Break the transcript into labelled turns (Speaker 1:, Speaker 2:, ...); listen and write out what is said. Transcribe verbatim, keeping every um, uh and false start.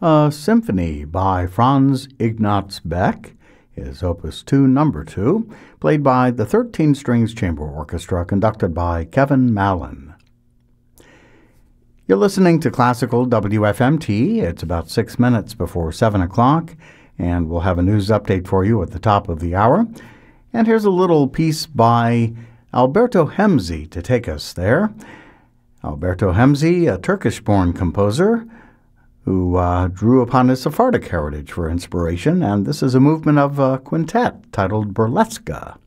Speaker 1: a symphony by Franz Ignaz Beck, is Opus two, Number two, played by the thirteen Strings Chamber Orchestra, conducted by Kevin Mallon. You're listening to Classical W F M T. It's about six minutes before seven o'clock, and we'll have a news update for you at the top of the hour. And here's a little piece by Alberto Hemzi to take us there. Alberto Hemzi, a Turkish-born composer who uh, drew upon his Sephardic heritage for inspiration, and this is a movement of a quintet titled Burlesca.